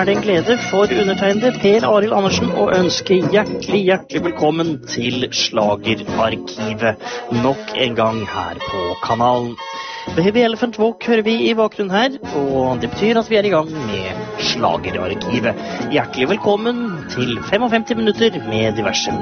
det en glede for undertegnede Per Arild Andersen å ønske hjertelig velkommen til Slagerarkivet nok en gang her på kanalen. The Heavy Elephant Walk hører vi i bakgrunnen her, og det betyr at vi er i gang med Slagerarkivet. Hjertelig velkommen til 55 minutter med diverse